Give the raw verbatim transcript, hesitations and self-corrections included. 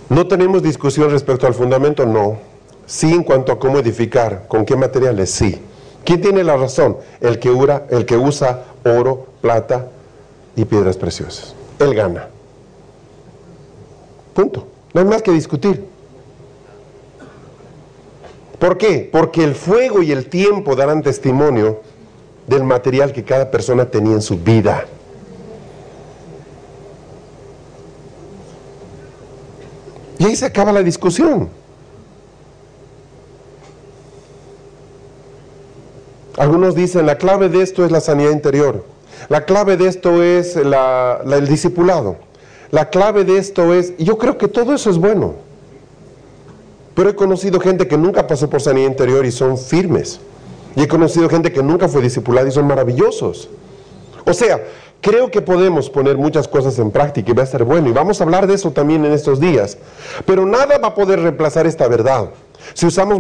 No tenemos discusión respecto al fundamento, no. Sí en cuanto a cómo edificar, con qué materiales, sí. ¿Quién tiene la razón? El que, ura, el que usa oro, plata y piedras preciosas. Él gana. Punto. No hay más que discutir. ¿Por qué? Porque el fuego y el tiempo darán testimonio del material que cada persona tenía en su vida. Y ahí se acaba la discusión. Algunos dicen, la clave de esto es la sanidad interior. La clave de esto es la, la, el discipulado. La clave de esto es... Yo creo que todo eso es bueno. Pero he conocido gente que nunca pasó por sanidad interior y son firmes. Y he conocido gente que nunca fue discipulada y son maravillosos. O sea, creo que podemos poner muchas cosas en práctica y va a ser bueno. Y vamos a hablar de eso también en estos días. Pero nada va a poder reemplazar esta verdad. Si usamos